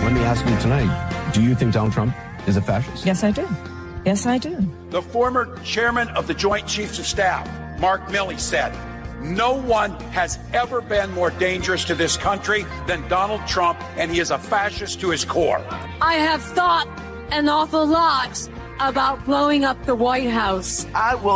Let me ask you tonight, do you think Donald Trump is a fascist? Yes, I do. Yes, I do. The former chairman of the Joint Chiefs of Staff, Mark Milley, said, "No one has ever been more dangerous to this country than Donald Trump, and he is a fascist to his core." I have thought an awful lot about blowing up the White House. I will